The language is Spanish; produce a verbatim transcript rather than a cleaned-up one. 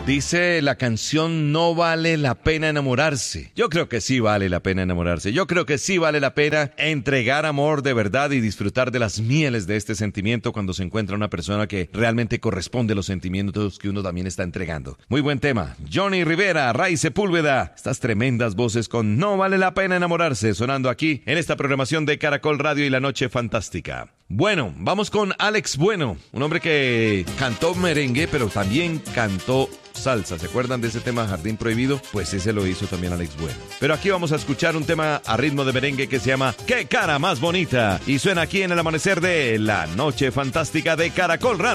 Dice la canción No vale la pena enamorarse. Yo creo que sí vale la pena enamorarse. Yo creo que sí vale la pena entregar amor de verdad y disfrutar de las mieles de este sentimiento cuando se encuentra una persona que realmente corresponde a los sentimientos que uno también está entregando. Muy buen tema. Johnny Rivera, Ray Sepúlveda. Estas tremendas voces con No vale la pena enamorarse sonando aquí en esta programación de Caracol Radio y La Noche Fantástica. Bueno, vamos con Alex Bueno, un hombre que cantó merengue, pero también cantó salsa. ¿Se acuerdan de ese tema Jardín Prohibido? Pues ese lo hizo también Alex Bueno. Pero aquí vamos a escuchar un tema a ritmo de merengue que se llama ¡Qué cara más bonita! Y suena aquí en el amanecer de La Noche Fantástica de Caracol Radio.